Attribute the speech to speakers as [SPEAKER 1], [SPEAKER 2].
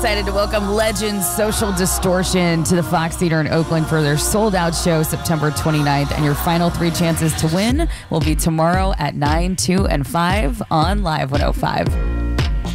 [SPEAKER 1] Excited to welcome Legends Social Distortion to the Fox Theater in Oakland for their sold-out show September 29th. And your final 3 chances to win will be tomorrow at 9, 2, and 5 on Live 105.